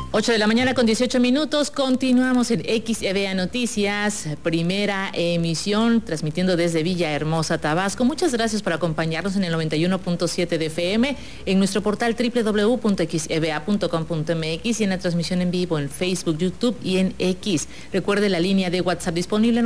8 de la mañana con 18 minutos, continuamos en XEVA Noticias, primera emisión, transmitiendo desde Villahermosa, Tabasco. Muchas gracias por acompañarnos en el 91.7 de FM, en nuestro portal www.xeva.com.mx y en la transmisión en vivo en Facebook, YouTube y en X. Recuerde la línea de WhatsApp disponible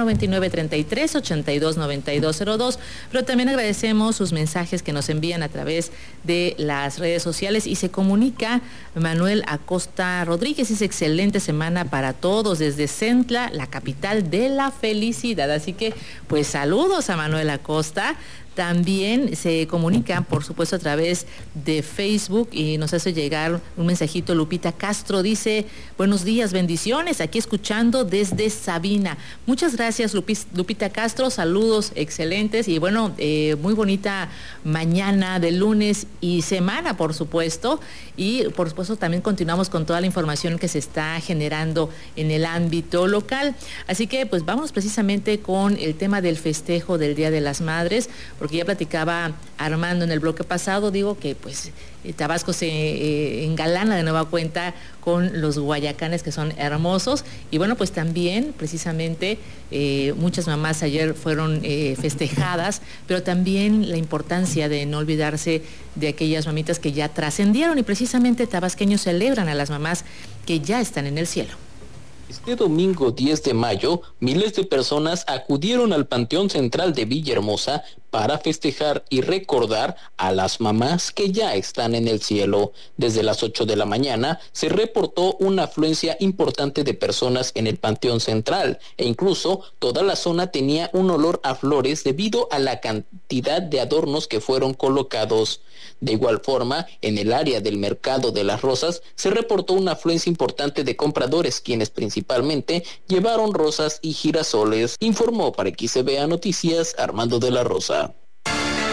9933-829202, pero también agradecemos sus mensajes que nos envían a través de las redes sociales y se comunica Manuel Acosta Rodríguez. Es excelente semana para todos desde Centla, la capital de la felicidad. Así que, pues saludos a Manuel Acosta. También se comunica, por supuesto, a través de Facebook y nos hace llegar un mensajito. Lupita Castro dice, buenos días, bendiciones, aquí escuchando desde Sabina. Muchas gracias, Lupita Castro, saludos excelentes y bueno, muy bonita mañana de lunes y semana, por supuesto. Y por supuesto también continuamos con toda la información que se está generando en el ámbito local. Así que pues vamos precisamente con el tema del festejo del Día de las Madres, porque ya platicaba Armando en el bloque pasado, digo que pues Tabasco se engalana de nueva cuenta con los guayacanes que son hermosos y bueno, pues también precisamente muchas mamás ayer fueron festejadas, pero también la importancia de no olvidarse de aquellas mamitas que ya trascendieron y precisamente tabasqueños celebran a las mamás que ya están en el cielo. Este domingo 10 de mayo, miles de personas acudieron al Panteón Central de Villahermosa para festejar y recordar a las mamás que ya están en el cielo. Desde las 8 de la mañana se reportó una afluencia importante de personas en el Panteón Central e incluso toda la zona tenía un olor a flores debido a la cantidad de adornos que fueron colocados. De igual forma, en el área del Mercado de las Rosas se reportó una afluencia importante de compradores, quienes principalmente llevaron rosas y girasoles. Informó para XEVA Noticias Armando de la Rosa.